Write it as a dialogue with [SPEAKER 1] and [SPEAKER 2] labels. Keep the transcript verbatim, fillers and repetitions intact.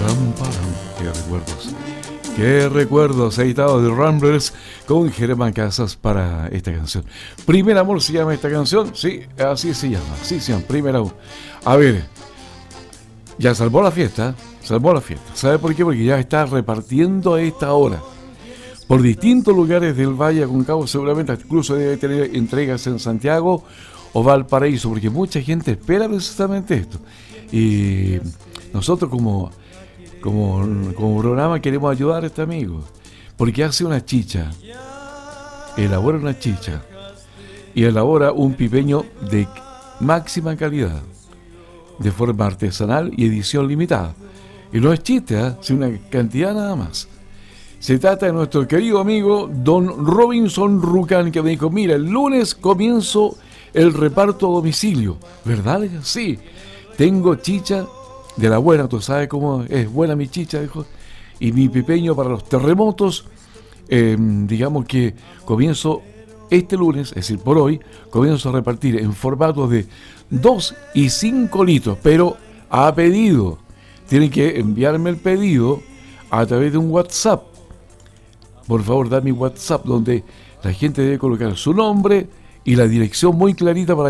[SPEAKER 1] Param, param. Qué recuerdos. Qué recuerdos. Editado de Ramblers con Germán Casas para esta canción. Primer amor se llama esta canción. Sí, así se llama. Sí, sí, primer amor. A ver, ya salvó la fiesta. Salvó la fiesta. ¿Sabe por qué? Porque ya está repartiendo a esta hora por distintos lugares del Valle Aconcagua. Seguramente incluso debe tener entregas en Santiago o Valparaíso, porque mucha gente espera precisamente esto. Y nosotros como, como, como programa queremos ayudar a este amigo, porque hace una chicha, elabora una chicha y elabora un pipeño de máxima calidad, de forma artesanal y edición limitada. Y no es chiste, ¿eh? Es una cantidad nada más. Se trata de nuestro querido amigo Don Robinson Rucán, que me dijo, mira, el lunes comienzo el reparto a domicilio. ¿Verdad? Sí. Tengo chicha de la buena, tú sabes cómo es buena mi chicha, dijo. Y mi pipeño para los terremotos, eh, digamos que comienzo este lunes, es decir, por hoy, comienzo a repartir en formatos de dos y cinco litros, pero a pedido. Tienen que enviarme el pedido a través de un WhatsApp. Por favor, da mi WhatsApp, donde la gente debe colocar su nombre y la dirección muy clarita para